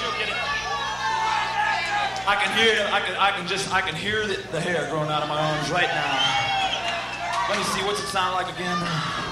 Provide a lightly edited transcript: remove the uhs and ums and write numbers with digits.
I can hear it. I can hear the hair growing out of my arms right now. Let me see, what's it sound like again?